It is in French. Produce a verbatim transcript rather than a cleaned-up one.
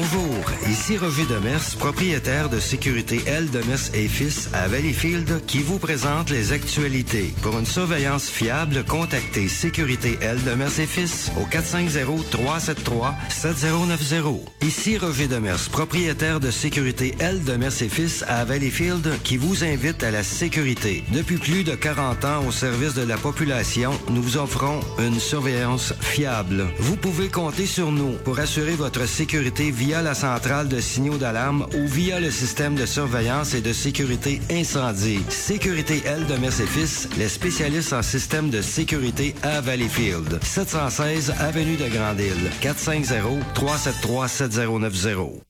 Bonjour, ici Roger Demers, propriétaire de Sécurité L. Demers et Fils à Valleyfield, qui vous présente les actualités. Pour une surveillance fiable, contactez Sécurité L. Demers et Fils au quatre cinq zéro, trois sept trois, sept zéro neuf zéro. Ici Roger Demers, propriétaire de Sécurité L. Demers et Fils à Valleyfield, qui vous invite à la sécurité. Depuis plus de quarante ans au service de la population, nous vous offrons une surveillance fiable. Vous pouvez compter sur nous pour assurer votre sécurité via la centrale de signaux d'alarme ou via le système de surveillance et de sécurité incendie. Sécurité L. Demers et Fils, les spécialistes en système de sécurité à Valleyfield. sept cent seize Avenue de Grande-Île. quatre cinq zéro, trois sept trois, sept zéro neuf zéro.